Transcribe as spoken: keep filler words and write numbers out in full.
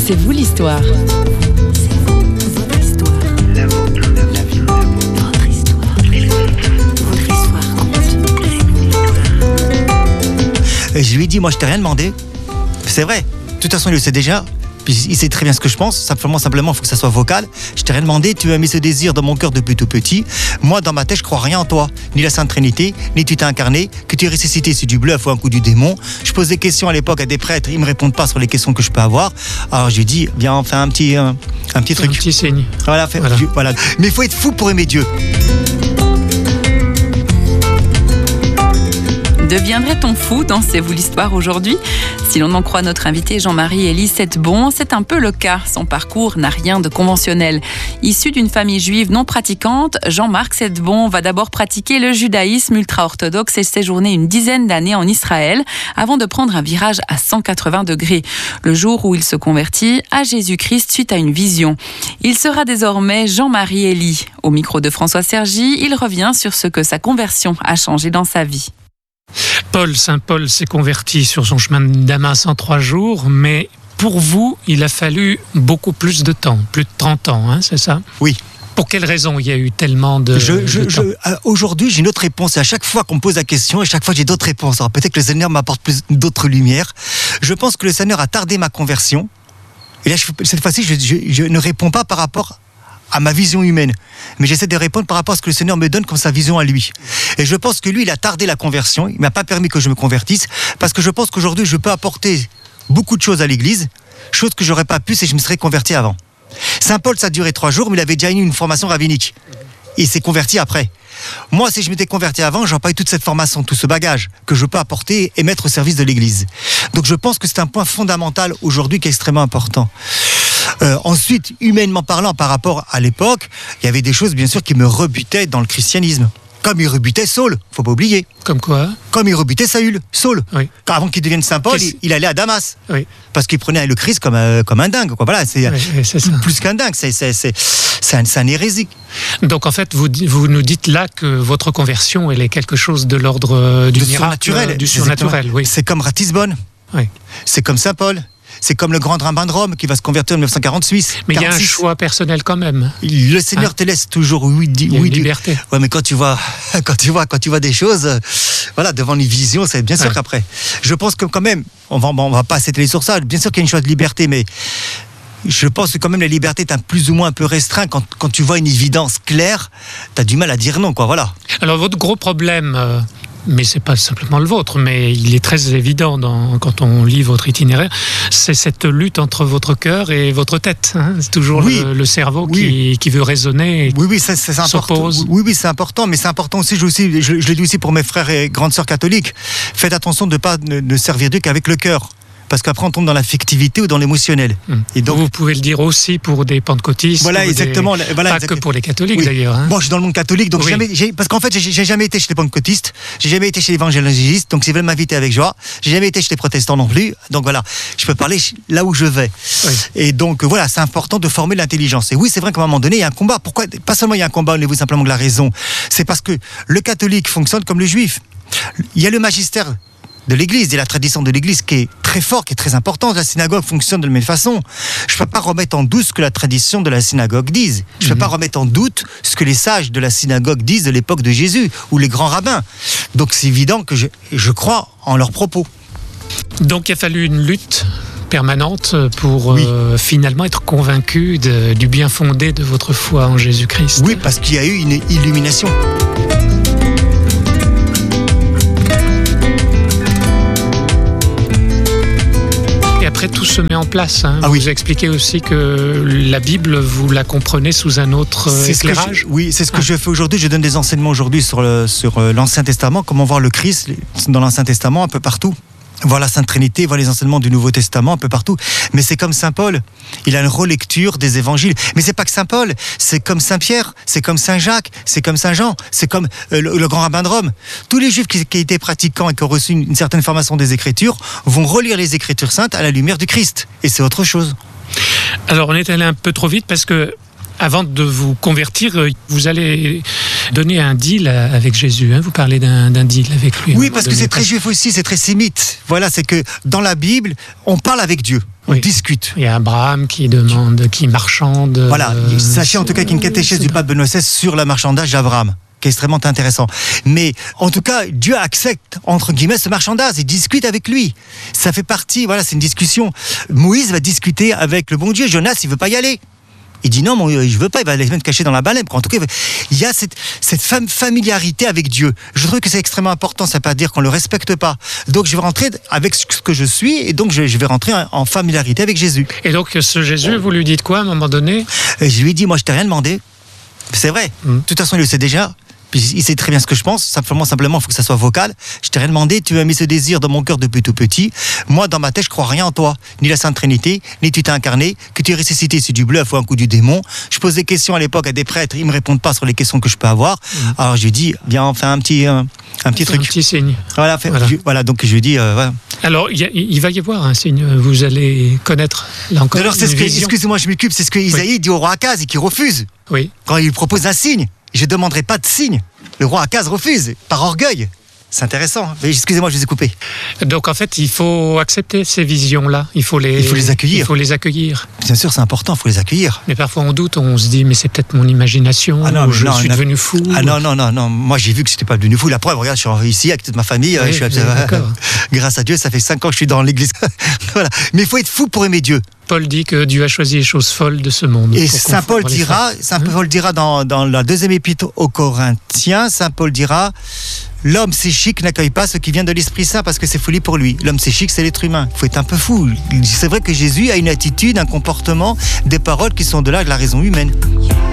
C'est vous l'histoire. Et je lui ai dit, moi je t'ai rien demandé. C'est vrai. De toute façon, il le sait déjà. Puis il sait très bien ce que je pense. Simplement, simplement, il faut que ça soit vocal. Je t'ai rien demandé. Tu m'as mis ce désir dans mon cœur depuis tout petit. Moi, dans ma tête, je crois rien en toi. Ni la Sainte Trinité, ni tu t'es incarné. Que tu es ressuscité, c'est du bluff ou un coup du démon. Je pose des questions à l'époque à des prêtres. Ils me répondent pas sur les questions que je peux avoir. Alors je lui dis, viens, on fait un petit, un, un petit truc. Un petit signe. Voilà, fait, Voilà. Je, voilà. Mais il faut être fou pour aimer Dieu. Deviendrait-on fou dans C'est vous l'histoire aujourd'hui ? Si l'on en croit notre invité Jean-Marie Elie Settebon, c'est un peu le cas. Son parcours n'a rien de conventionnel. Issu d'une famille juive non pratiquante, Jean-Marc Settebon va d'abord pratiquer le judaïsme ultra-orthodoxe et séjourner une dizaine d'années en Israël avant de prendre un virage à cent quatre-vingts degrés. Le jour où il se convertit à Jésus-Christ suite à une vision. Il sera désormais Jean-Marie Elie. Au micro de François Sergi, il revient sur ce que sa conversion a changé dans sa vie. Paul, Saint Paul s'est converti sur son chemin de Damas en trois jours, mais pour vous, il a fallu beaucoup plus de temps, plus de trente ans, hein, c'est ça ? Oui. Pour quelle raison il y a eu tellement de, je, je, de je, temps ? euh, Aujourd'hui, j'ai une autre réponse. Et à chaque fois qu'on me pose la question, à chaque fois j'ai d'autres réponses. Alors peut-être que le Seigneur m'apporte plus d'autres lumières. Je pense que le Seigneur a tardé ma conversion. Et là, je, cette fois-ci, je, je, je ne réponds pas par rapport à ma vision humaine, mais j'essaie de répondre par rapport à ce que le Seigneur me donne comme sa vision à lui. Et je pense que lui, il a tardé la conversion, il m'a pas permis que je me convertisse, parce que je pense qu'aujourd'hui, je peux apporter beaucoup de choses à l'Église, choses que j'aurais pas pu si je me serais converti avant. Saint Paul, ça a duré trois jours, mais il avait déjà eu une formation rabbinique. Il s'est converti après. Moi, si je m'étais converti avant, j'aurais pas eu toute cette formation, tout ce bagage que je peux apporter et mettre au service de l'Église. Donc je pense que c'est un point fondamental aujourd'hui qui est extrêmement important. Euh, ensuite, humainement parlant, par rapport à l'époque, il y avait des choses, bien sûr, qui me rebutaient dans le christianisme. Comme il rebutait Saul, faut pas oublier. Comme quoi ? Comme il rebutait Saül, Saul. Oui. Car avant qu'il devienne Saint Paul, Qu'est-ce... il, il allait à Damas. Oui. Parce qu'il prenait le Christ comme, euh, comme un dingue. Quoi. Voilà, c'est, Oui, c'est ça. plus qu'un dingue, c'est, c'est, c'est, c'est, un, c'est un hérésique. Donc en fait, vous, vous nous dites là que votre conversion, elle est quelque chose de l'ordre euh, du De miracle, surnaturel. euh, du surnaturel. Oui. C'est comme Ratisbonne. Oui. C'est comme Saint Paul. C'est comme le grand rabbin de Rome qui va se convertir en mille neuf cent quarante-six. Mais il y a un quarante-six. choix personnel quand même. Le Seigneur Ah. te laisse toujours oui, di- Il y a oui, une di- liberté. Ouais, mais quand tu vois, quand tu vois, quand tu vois des choses, euh, voilà, devant une vision, c'est bien sûr Ouais. qu'après. Je pense que quand même, on va, on va pas s'étaler sur ça. Bien sûr qu'il y a une chose de liberté, mais je pense que quand même la liberté est un plus ou moins un peu restreint. Quand, quand tu vois une évidence claire, t'as du mal à dire non, quoi. Voilà. Alors votre gros problème, euh, mais c'est pas simplement le vôtre, mais il est très évident dans, quand on lit votre itinéraire, c'est cette lutte entre votre cœur et votre tête. Hein. C'est toujours Oui. le, le cerveau Oui. qui, qui veut raisonner. Et Oui, oui, ça, c'est, c'est important. s'oppose. Oui, oui, c'est important, mais c'est important aussi. Je, aussi, je, je le dis aussi pour mes frères et grandes sœurs catholiques. Faites attention de ne pas ne, ne servir Dieu qu'avec le cœur. Parce qu'après, on tombe dans l'affectivité ou dans l'émotionnel. Hum. Et donc, Vous pouvez le dire aussi pour des pentecôtistes. voilà, ou des- exactement. Voilà, pas exact- que pour les catholiques Oui. d'ailleurs. Hein. Bon, je suis dans le monde catholique, donc Oui. j'ai jamais, j'ai, parce qu'en fait, j'ai, j'ai jamais été chez les pentecôtistes, j'ai jamais été chez les évangélistes, donc s'ils veulent m'inviter avec joie, j'ai jamais été chez les protestants non plus, donc voilà, je peux parler là où je vais. Oui. Et donc voilà, c'est important de former l'intelligence. Et oui, c'est vrai qu'à un moment donné, il y a un combat. Pourquoi ? Pas seulement il y a un combat au niveau simplement de la raison, c'est parce que le catholique fonctionne comme le juif. Il y a le magistère de l'Église et la tradition de l'Église qui est très fort, qui est très importante. La synagogue fonctionne de la même façon. Je ne peux pas remettre en doute ce que la tradition de la synagogue dise. Je ne peux Mhm. pas remettre en doute ce que les sages de la synagogue disent de l'époque de Jésus ou les grands rabbins. Donc c'est évident que je, je crois en leurs propos. Donc il a fallu une lutte permanente pour Oui. euh, finalement être convaincu de- du bien fondé de votre foi en Jésus-Christ. Oui, parce qu'il y a eu une illumination. Et après tout se met en place. Hein. Ah vous oui. expliquez aussi que la Bible, vous la comprenez sous un autre euh, C'est ce que éclairage. je- oui, c'est ce que Ah. je fais aujourd'hui. Je donne des enseignements aujourd'hui sur, le, sur euh, l'Ancien Testament, comment voir le Christ dans l'Ancien Testament un peu partout. Voir la Sainte Trinité, voir les enseignements du Nouveau Testament un peu partout. Mais c'est comme Saint Paul, il a une relecture des évangiles. Mais c'est pas que Saint Paul, c'est comme Saint Pierre, c'est comme Saint Jacques, c'est comme Saint Jean, c'est comme euh, le, le grand rabbin de Rome. Tous les juifs qui, qui étaient pratiquants et qui ont reçu une, une certaine formation des Écritures vont relire les Écritures saintes à la lumière du Christ. Et c'est autre chose. Alors on est allé un peu trop vite parce que avant de vous convertir, vous allez donner un deal avec Jésus. Hein. Vous parlez d'un, d'un deal avec lui. Oui, parce que c'est très juif aussi, c'est très sémite. Voilà, c'est que dans la Bible, on parle avec Dieu, on oui. discute. Il y a Abraham qui demande, qui marchande. Voilà, euh, sachez en tout cas qu'il y a une catéchèse du pape Benoît seize sur le marchandage d'Abraham, qui est extrêmement intéressant. Mais en tout cas, Dieu accepte, entre guillemets, ce marchandage. Il discute avec lui. Ça fait partie, voilà, c'est une discussion. Moïse va discuter avec le bon Dieu. Jonas, il veut pas y aller. Il dit non, mon, je veux pas, il va aller se mettre caché dans la baleine. En tout cas, il y a cette, cette fam- familiarité avec Dieu. Je trouve que c'est extrêmement important, ça ne veut pas dire qu'on ne le respecte pas. Donc je vais rentrer avec ce que je suis, et donc je, je vais rentrer en, en familiarité avec Jésus. Et donc ce Jésus, vous lui dites quoi à un moment donné ? Et je lui ai dit, moi je t'ai rien demandé. C'est vrai. Mm. De toute façon, il le sait déjà. Puis il sait très bien ce que je pense. Simplement, simplement, il faut que ça soit vocal. Je t'ai rien demandé. Tu as mis ce désir dans mon cœur depuis tout petit. Moi, dans ma tête, je crois rien en toi, ni la Sainte Trinité, ni tu t'es incarné, que tu es ressuscité, c'est du bluff ou un coup du démon. Je pose des questions à l'époque à des prêtres, ils me répondent pas sur les questions que je peux avoir. Mmh. Alors je lui dis, viens, on fait un petit, un, un petit c'est truc. Un petit signe. Voilà. Fait, voilà. Je, voilà. Donc je lui dis, euh, voilà. Alors, il, y a, il va y avoir un signe. Vous allez connaître là encore. Alors, c'est une ce que, vision. excusez-moi, je m'occupe. C'est ce que Isaïe oui. dit au roi Akaz et qui refuse. Oui. Quand il lui propose un signe. Je ne demanderai pas de signe. Le roi Akaz refuse, par orgueil. C'est intéressant. Mais excusez-moi, je vous ai coupé. Donc en fait, il faut accepter ces visions-là. Il faut les, il faut les accueillir. Il faut les accueillir. Bien sûr, c'est important, il faut les accueillir. Mais parfois on doute, on se dit, mais c'est peut-être mon imagination, ah non, ou je non, suis non, devenu fou. Ah non, non, non, non. Moi j'ai vu que je n'étais pas devenu fou. La preuve, regarde, je suis ici avec toute ma famille. Oui, je suis d'accord. Grâce à Dieu, ça fait cinq ans que je suis dans l'église. Voilà. Mais il faut être fou pour aimer Dieu. Paul dit que Dieu a choisi les choses folles de ce monde. Et Saint Paul dira, Saint Paul dira dans, dans la deuxième épître aux Corinthiens, Saint Paul dira, l'homme psychique n'accueille pas ce qui vient de l'Esprit Saint parce que c'est folie pour lui. L'homme psychique, c'est l'être humain. Il faut être un peu fou. C'est vrai que Jésus a une attitude, un comportement, des paroles qui sont de là de la raison humaine.